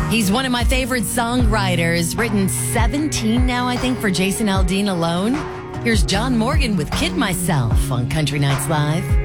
He's one of my favorite songwriters, written 17 now, I think, for Jason Aldean alone. Here's John Morgan with Kid Myself on Country Nights Live.